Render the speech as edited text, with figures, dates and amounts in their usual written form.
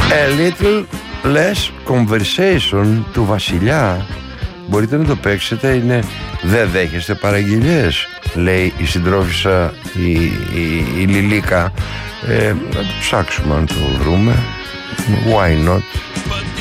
A little less conversation του Βασιλιά. Μπορείτε να το παίξετε, είναι «Δεν δέχεστε παραγγελίες», λέει η συντρόφισσα η Λιλίκα. Να το ψάξουμε αν το βρούμε. Why not.